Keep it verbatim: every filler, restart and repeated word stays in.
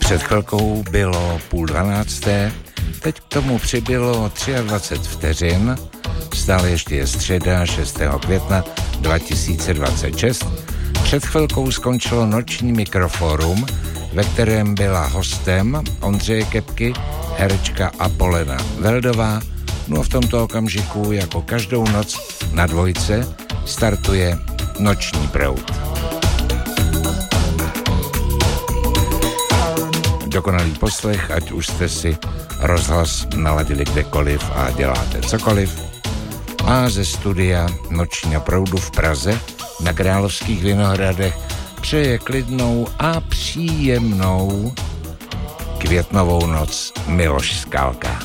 Před chvilkou bylo půl dvanácté, teď k tomu přibylo dvacet tři vteřin, stále ještě je středa šestého května dva tisíce dvacet šest. Před chvilkou skončilo noční Mikroforum, ve kterém byla hostem Ondřeje Kepky, herečka Apolena Veldová. No a v tomto okamžiku, jako každou noc na Dvojce, startuje Noční proud. Dokonalý poslech, ať už jste si rozhlas naladili kdekoliv a děláte cokoliv. A ze studia Nočního proudu v Praze na Královských Vinohradech přeje klidnou a příjemnou květnovou noc Miloš Skalka.